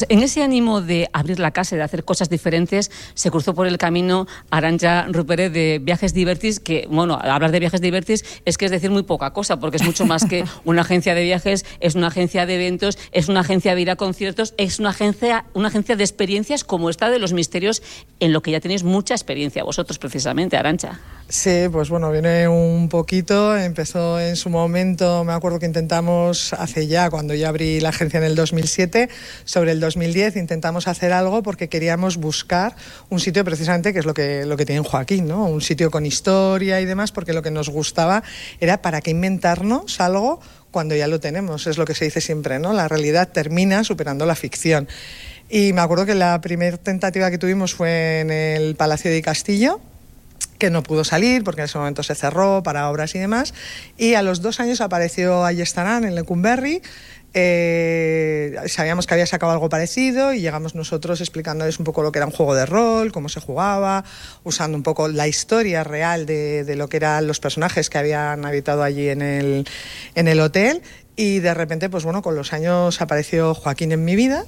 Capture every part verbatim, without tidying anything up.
En ese ánimo de abrir la casa y de hacer cosas diferentes, se cruzó por el camino Arantxa Ruperet de Viajes Divertis, que, bueno, hablar de Viajes Divertis es que es decir muy poca cosa, porque es mucho más que una agencia de viajes, es una agencia de eventos, es una agencia de ir a conciertos, es una agencia, una agencia de experiencias como esta de Los Misterios, en lo que ya tenéis mucha experiencia vosotros, precisamente, Arantxa. Sí, pues bueno, viene un poquito, empezó en su momento, me acuerdo que intentamos hace ya, cuando yo abrí la agencia en el dos mil siete, sobre el dos mil diez intentamos hacer algo porque queríamos buscar un sitio precisamente que es lo que, lo que tiene Joaquín, ¿no? Un sitio con historia y demás, porque lo que nos gustaba era para qué inventarnos algo cuando ya lo tenemos, es lo que se dice siempre, ¿no? La realidad termina superando la ficción. Y me acuerdo que la primera tentativa que tuvimos fue en el Palacio de Castillo, que no pudo salir porque en ese momento se cerró para obras y demás, y a los dos años apareció Ahí estarán en Lecumberri. Eh, sabíamos que había sacado algo parecido y llegamos nosotros explicándoles un poco lo que era un juego de rol, cómo se jugaba, usando un poco la historia real de, de lo que eran los personajes que habían habitado allí en el, en el hotel. Y de repente, pues bueno, con los años apareció Joaquín en mi vida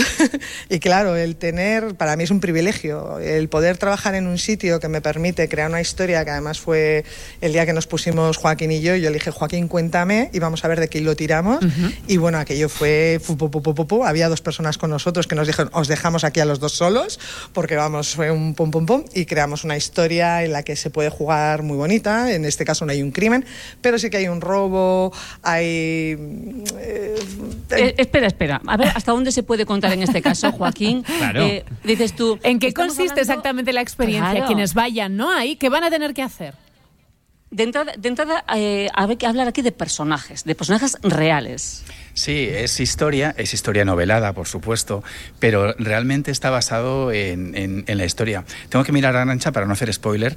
y claro, el tener, para mí es un privilegio, el poder trabajar en un sitio que me permite crear una historia, que además fue el día que nos pusimos Joaquín y yo, y yo le dije, Joaquín, cuéntame, y vamos a ver de qué lo tiramos. Uh-huh. Y bueno, aquello fue, fu, pu, pu, pu, pu, pu. Había dos personas con nosotros que nos dijeron, os dejamos aquí a los dos solos, porque vamos, fue un pum, pum, pum, y creamos una historia en la que se puede jugar muy bonita. En este caso no hay un crimen, pero sí que hay un robo, hay... Eh, eh, espera, espera. A ver, ¿hasta dónde se puede contar en este caso, Joaquín? Claro. Eh, dices tú... ¿En qué consiste hablando... exactamente la experiencia? Claro. Quienes vayan, ¿no? Ahí, ¿qué van a tener que hacer? De entrada, de entrada eh, hay que hablar aquí de personajes, de personajes reales. Sí, es historia, es historia novelada, por supuesto, pero realmente está basado en, en, en la historia. Tengo que mirar a Arantxa para no hacer spoiler.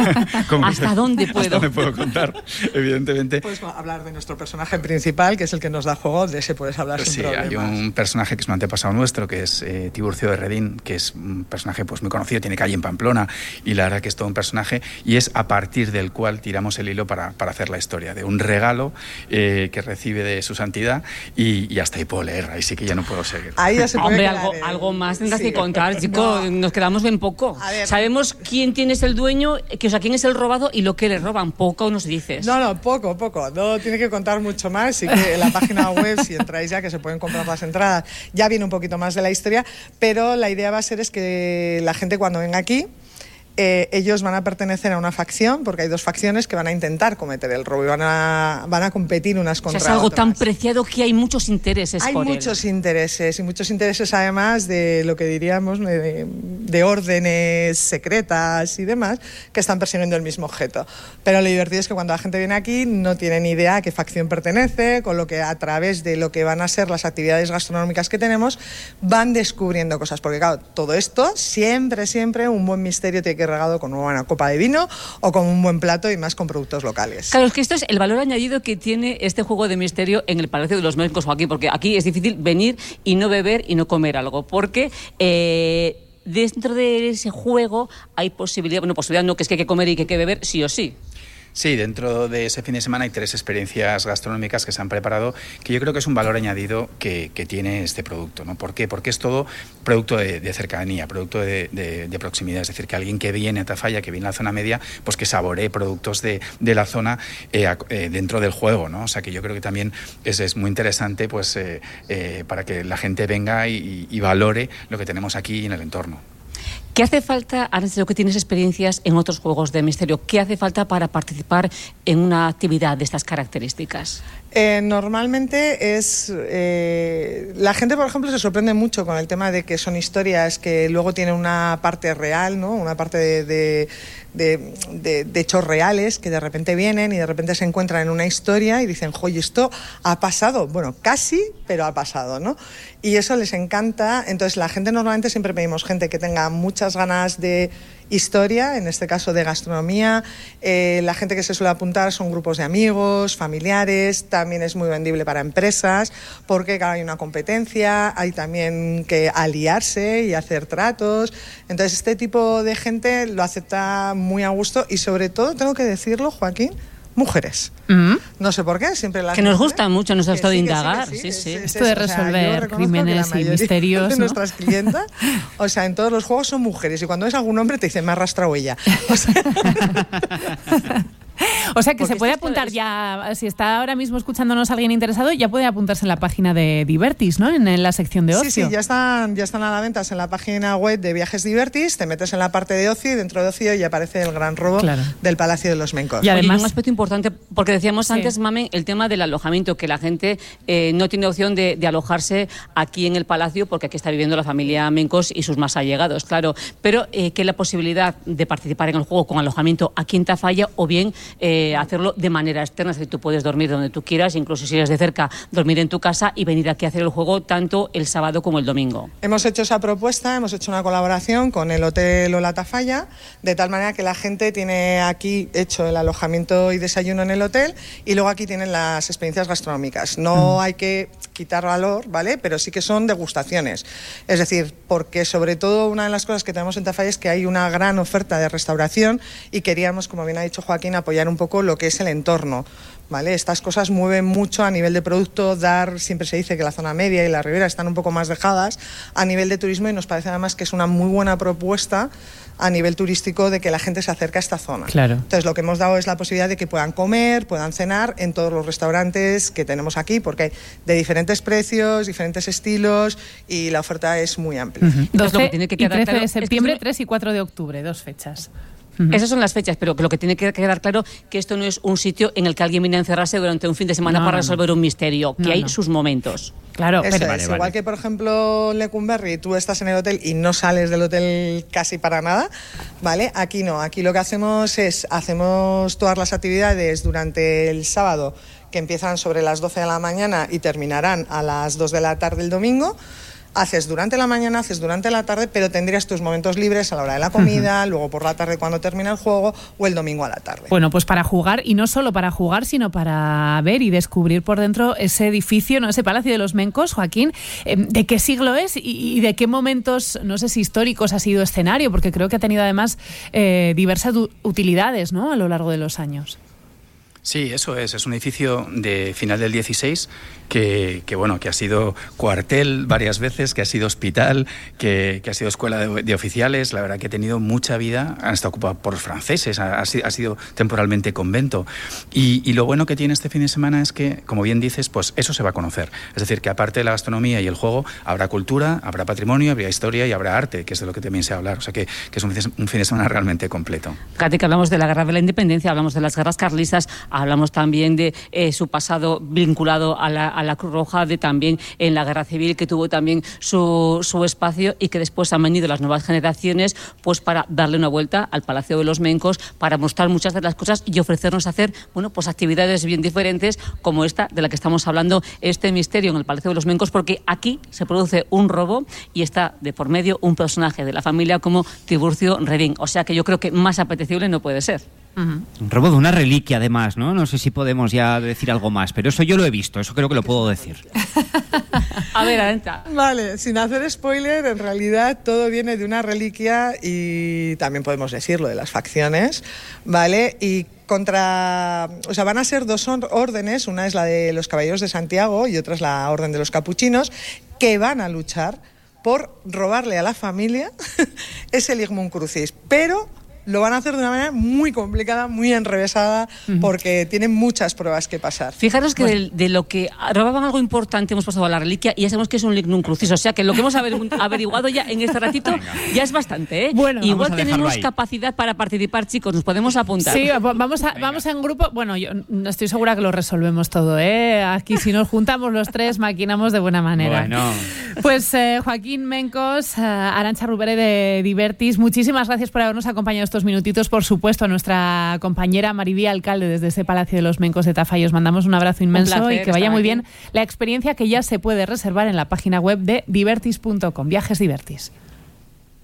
¿Hasta se, dónde puedo? Hasta me puedo contar, evidentemente. Puedes hablar de nuestro personaje principal, que es el que nos da juego, de ese puedes hablar sin sí, problemas. Hay un personaje que es un antepasado nuestro, que es eh, Tiburcio de Redín, que es un personaje pues muy conocido, tiene calle en Pamplona, y la verdad que es todo un personaje, y es a partir del cual tiramos el hilo para, para hacer la historia, de un regalo eh, que recibe de su santidad. Y, y hasta ahí puedo leer, ahí sí que ya no puedo seguir. Ahí ya se puede Hombre, quedar, algo, eh. algo más tendrás sí. que contar, chico. No. Nos quedamos bien poco. Sabemos quién tienes el dueño, que, o sea, quién es el robado y lo que le roban. Poco nos dices. No, no, poco, poco. No tiene que contar mucho más. Sí que en la página web, si entráis ya, que se pueden comprar las entradas, ya viene un poquito más de la historia. Pero la idea va a ser es que la gente cuando venga aquí, Eh, ellos van a pertenecer a una facción, porque hay dos facciones que van a intentar cometer el robo y van a, van a competir unas contra otras. O sea, es algo otras. tan preciado que hay muchos intereses hay por muchos él. intereses, y muchos intereses además de lo que diríamos de, de órdenes secretas y demás, que están persiguiendo el mismo objeto. Pero lo divertido es que cuando la gente viene aquí no tiene ni idea a qué facción pertenece, con lo que a través de lo que van a ser las actividades gastronómicas que tenemos, van descubriendo cosas, porque claro, todo esto, siempre, siempre un buen misterio tiene que regado con una buena copa de vino o con un buen plato y más con productos locales. Claro, es que esto es el valor añadido que tiene este juego de misterio en el Palacio de los Médicos, Joaquín, porque aquí es difícil venir y no beber y no comer algo, porque eh, dentro de ese juego hay posibilidad, bueno, posibilidad no, que es que hay que comer y que hay que beber sí o sí. Sí, dentro de ese fin de semana hay tres experiencias gastronómicas que se han preparado, que yo creo que es un valor añadido que, que tiene este producto, ¿no? ¿Por qué? Porque es todo producto de, de cercanía, producto de, de, de proximidad, es decir, que alguien que viene a Tafalla, que viene a la zona media, pues que saboree productos de, de la zona eh, eh, dentro del juego, ¿no? O sea, que yo creo que también es, es muy interesante pues eh, eh, para que la gente venga y, y valore lo que tenemos aquí en el entorno. ¿Qué hace falta, ahora sé que tienes experiencias en otros juegos de misterio, qué hace falta para participar en una actividad de estas características? Eh, normalmente es... Eh, la gente, por ejemplo, se sorprende mucho con el tema de que son historias que luego tienen una parte real, ¿no? Una parte de, de, de, de, de hechos reales que de repente vienen y de repente se encuentran en una historia y dicen, joder, esto ha pasado. Bueno, casi, pero ha pasado, ¿no? Y eso les encanta. Entonces, la gente normalmente siempre pedimos gente que tenga muchas ganas de historia, en este caso de gastronomía. Eh, la gente que se suele apuntar son grupos de amigos, familiares, también es muy vendible para empresas, porque claro, hay una competencia, hay también que aliarse y hacer tratos. Entonces, este tipo de gente lo acepta muy a gusto y sobre todo, tengo que decirlo, Joaquín, mujeres. Mm. No sé por qué, siempre las Que nos mujeres, gusta mucho, nos ha que estado sí, que indagar. sí, que Sí, sí, sí. es- es Esto de eso, o sea, yo resolver reconozco que la crímenes y mayoría misterios, de ¿no? nuestras clientas, o sea, en todos los juegos son mujeres y cuando ves algún hombre te dicen, me ha arrastrado ella. O sea, O sea que Porque se puede esto es- apuntar ya, si está ahora mismo escuchándonos alguien interesado, ya puede apuntarse en la página de Divertis, ¿no? En, en la sección de ocio. sí, sí, ya están, ya están a la venta en la página web de Viajes Divertis, te metes en la parte de ocio y dentro de ocio ya aparece el gran robo Claro. del Palacio de los Mencos. Y Oye, además- un aspecto importante, porque decíamos Sí. antes, Mamen, el tema del alojamiento, que la gente eh, no tiene opción de, de alojarse aquí en el Palacio, porque aquí está viviendo la familia Mencos y sus más allegados, claro, pero eh, que la posibilidad de participar en el juego con alojamiento aquí en Tafalla, o bien eh, hacerlo de manera externa, es decir, tú puedes dormir donde tú quieras, incluso si eres de cerca, dormir en tu casa y venir aquí a hacer el juego tanto el sábado como el domingo. Hemos hecho esa propuesta, hemos hecho una colaboración con el Hotel Ola Tafalla, de tal manera que la gente tiene aquí hecho el alojamiento y desayuno en el hotel y luego aquí tienen las experiencias gastronómicas. No hay que quitar valor, ¿vale? Pero sí que son degustaciones. Es decir, porque sobre todo una de las cosas que tenemos en Tafalla es que hay una gran oferta de restauración y queríamos, como bien ha dicho Joaquín, apoyar un poco lo que es el entorno. ¿Vale? Estas cosas mueven mucho a nivel de producto. Dar, siempre se dice que la zona media y la ribera están un poco más dejadas a nivel de turismo y nos parece además que es una muy buena propuesta a nivel turístico de que la gente se acerque a esta zona. Claro. Entonces lo que hemos dado es la posibilidad de que puedan comer, puedan cenar en todos los restaurantes que tenemos aquí, porque hay de diferentes precios, diferentes estilos y la oferta es muy amplia. Entonces, lo doce que tiene que y quedar trece claro de es que septiembre, esto- tres y cuatro de octubre, dos fechas. Esas son las fechas, pero que lo que tiene que quedar claro que esto no es un sitio en el que alguien viene a encerrarse durante un fin de semana No, para no, resolver un misterio, que No, hay no. sus momentos. Claro, Eso pero es, Vale, igual vale. que por ejemplo Lecumberri, tú estás en el hotel y no sales del hotel casi para nada, ¿vale? Aquí no, aquí lo que hacemos es, hacemos todas las actividades durante el sábado, que empiezan sobre las doce de la mañana y terminarán a las dos de la tarde el domingo. Haces durante la mañana, haces durante la tarde, pero tendrías tus momentos libres a la hora de la comida, luego por la tarde cuando termina el juego o el domingo a la tarde. bueno, pues para jugar, y no solo para jugar, sino para ver y descubrir por dentro ese edificio, no, ese Palacio de los Mencos, Joaquín, eh, ¿de qué siglo es y, y de qué momentos, no sé si históricos, ha sido escenario? Porque creo que ha tenido además eh, diversas u- utilidades, ¿no?, a lo largo de los años. Sí, eso es. Es un edificio de final del dieciséis que, que, bueno, que ha sido cuartel varias veces, que ha sido hospital, que, que ha sido escuela de, de oficiales. La verdad que ha tenido mucha vida. Ha estado ocupado por los franceses, ha, ha sido, ha sido temporalmente convento. Y, y lo bueno que tiene este fin de semana es que, como bien dices, pues eso se va a conocer. Es decir, que aparte de la gastronomía y el juego, habrá cultura, habrá patrimonio, habrá historia y habrá arte, que es de lo que también se va a hablar. O sea que, que es un, un fin de semana realmente completo. Fíjate que hablamos de la guerra de la independencia, hablamos de las guerras carlistas, hablamos también de eh, su pasado vinculado a la, a la Cruz Roja, de también en la guerra civil, que tuvo también su, su espacio y que después han venido las nuevas generaciones pues para darle una vuelta al Palacio de los Mencos, para mostrar muchas de las cosas y ofrecernos hacer bueno pues actividades bien diferentes como esta de la que estamos hablando, este misterio en el Palacio de los Mencos, porque aquí se produce un robo y está de por medio un personaje de la familia como Tiburcio Redín. O sea que yo creo que más apetecible no puede ser. Un robo de una reliquia, además, ¿no? No sé si podemos ya decir algo más, pero eso yo lo he visto, eso creo que lo puedo decir. A ver, Arantxa. Vale, sin hacer spoiler, en realidad todo viene de una reliquia y también podemos decirlo de las facciones, ¿vale? Y contra, o sea, van a ser dos órdenes, una es la de los Caballeros de Santiago y otra es la Orden de los Capuchinos, que van a luchar por robarle a la familia ese Ligum Crucis, pero lo van a hacer de una manera muy complicada, muy enrevesada, porque tienen muchas pruebas que pasar. Fijaros que de, de lo que robaban algo importante hemos pasado a la reliquia y ya sabemos que es un lignum crucis, o sea que lo que hemos averiguado ya en este ratito ya es bastante, ¿eh? Bueno, igual vamos a dejarlo tenemos ahí. capacidad para participar, chicos, nos podemos apuntar. Sí, vamos, a, vamos en grupo. Bueno, yo no estoy segura que lo resolvemos todo, ¿eh? Aquí si nos juntamos los tres, maquinamos de buena manera. Bueno. Pues eh, Joaquín Mencos, eh, Arantxa Rupere de Divertis, muchísimas gracias por habernos acompañado estos minutitos. Por supuesto, a nuestra compañera Maribí Alcalde desde ese Palacio de los Mencos de Tafalla. Os mandamos un abrazo inmenso placer y que vaya estar muy aquí. bien la experiencia, que ya se puede reservar en la página web de divertis punto com. Viajes Divertis.